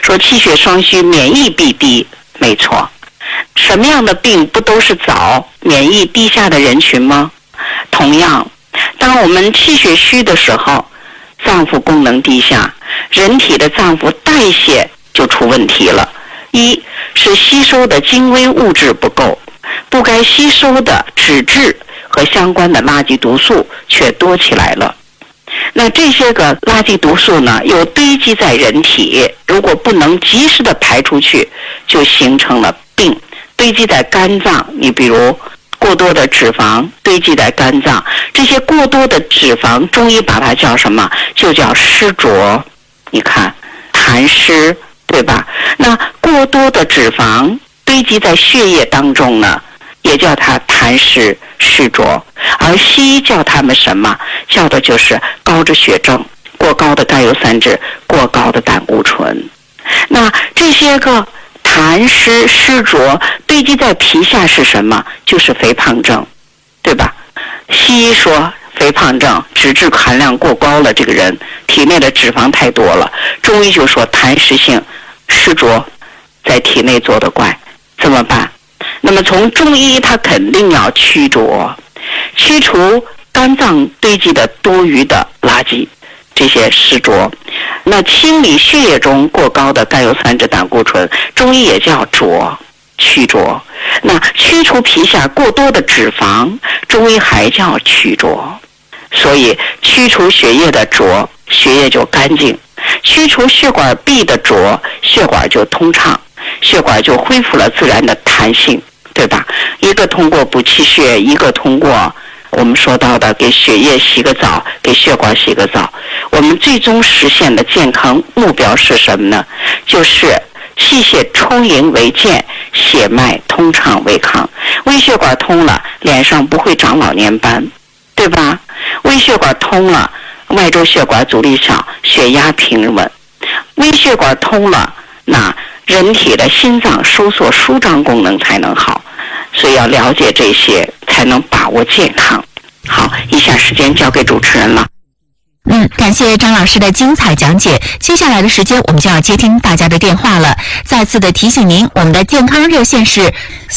说气血双虚，免疫必低，没错。什么样的病不都是早免疫低下的人群吗？同样，当我们气血虚的时候，脏腑功能低下，人体的脏腑代谢就出问题了。一是吸收的精微物质不够，不该吸收的脂质和相关的垃圾毒素却多起来了。那这些个垃圾毒素呢，又堆积在人体，如果不能及时的排出去，就形成了病。堆积在肝脏，你比如过多的脂肪堆积在肝脏，这些过多的脂肪，中医把它叫什么？就叫湿浊。你看，痰湿，对吧？那过多的脂肪堆积在血液当中呢，也叫它痰湿湿浊。而西医叫它们什么？叫的就是高脂血症、过高的甘油三酯、过高的胆固醇。那这些个痰湿湿浊堆积在皮下是什么？就是肥胖症，对吧？西医说肥胖症，脂质含量过高了，这个人体内的脂肪太多了。中医就说痰湿性湿浊在体内作的怪，怎么办？那么从中医，它肯定要驱浊，驱除肝脏堆积的多余的垃圾，这些湿浊。那清理血液中过高的甘油三酯、胆固醇，中医也叫浊，驱浊。那驱除皮下过多的脂肪，中医还叫驱浊。所以驱除血液的浊，血液就干净；驱除血管壁的浊，血管就通畅，血管就恢复了自然的弹性，对吧？一个通过补气血，一个通过我们说到的给血液洗个澡，给血管洗个澡。我们最终实现的健康目标是什么呢？就是气血充盈为健，血脉通畅为康。微血管通了，脸上不会长老年斑，对吧？微血管通了，外周血管阻力少，血压平稳。微血管通了，那人体的心脏收缩舒张功能才能好。所以要了解这些，才能把握健康。好，以下时间交给主持人了。 感谢张老师的精彩讲解。接下来的时间我们就要接听大家的电话了。再次的提醒您，我们的健康热线是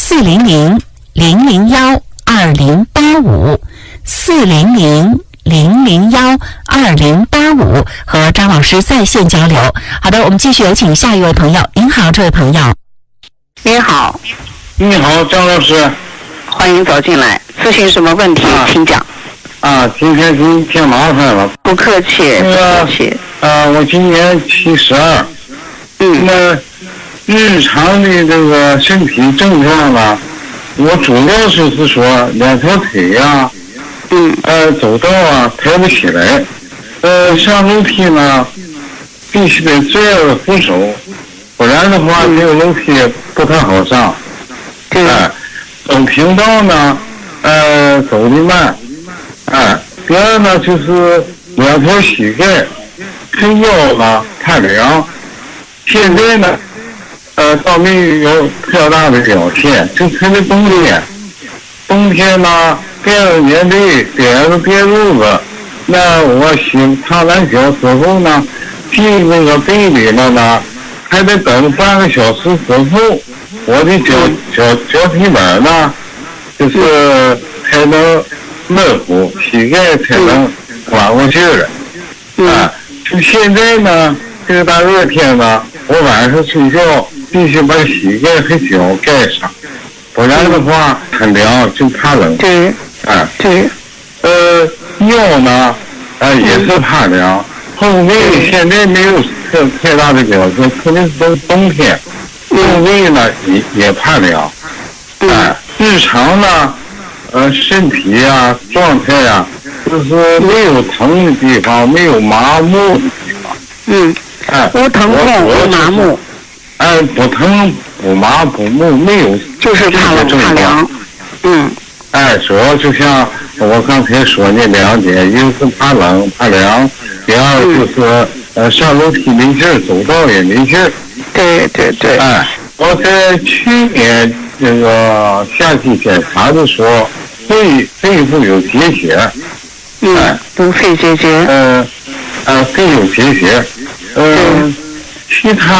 400-001-2085，400-001-2085，和张老师在线交流。好的，我们继续有请下一位朋友。您好，这位朋友。 您好。 你好，张老师。 欢迎走进来，咨询什么问题？请讲。 今天给你添麻烦了。 不客气，不客气。 我今年72。那日常的这个身体症状呢，我主要就是说两条腿呀，走道啊抬不起来，上楼梯呢必须得拽着扶手，不然的话这个楼梯不太好上。走平道呢，走得慢。第二呢，就是两条膝盖、腿腰呢太凉。现在呢，倒没有特大的表现，就特别冬天呢盖着棉被，点着被褥子，那我唱完脚之后呢，进那个被里了呢，还得等半个小时之后，我的脚皮板呢，就是才能热乎，膝盖才能缓过劲儿来。就现在呢，这个大热天呢，我晚上睡觉必须把膝盖和脚盖上，不然的话很凉，就怕冷。腰呢，也是怕凉。后背现在没有太大的表现，特别是冬天，后背呢也怕凉。日常呢，身体啊状态啊，就是没有疼的地方，没有麻木的地方。 不疼痛不麻木。 不疼不麻不木，没有， 就是怕冷怕凉。 主要就像我刚才说那两点，一个是怕冷怕凉，第二就是上楼梯没劲儿，走道也没劲儿。 对。 我在去年这个夏季检查的时候，肺部有结节。 有肺结节。 肺有结节。其他